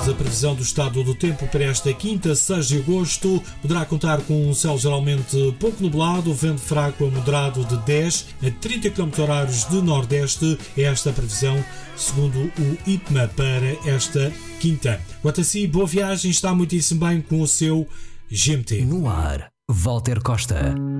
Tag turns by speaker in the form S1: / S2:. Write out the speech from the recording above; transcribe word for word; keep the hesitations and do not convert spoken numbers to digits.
S1: a previsão do estado do tempo para esta quinta, seis de agosto. Poderá contar com um céu geralmente pouco nublado, vento fraco a moderado de dez a trinta quilómetros horários de nordeste. É esta a previsão, segundo o I P M A, para esta quinta. Quanto a si, boa viagem, está muitíssimo bem com o seu G M T.
S2: No ar, Walter Costa.